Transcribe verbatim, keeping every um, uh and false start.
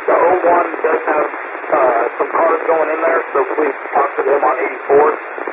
the oh one does have uh, some cars going in there, so please talk to them on eighty-four.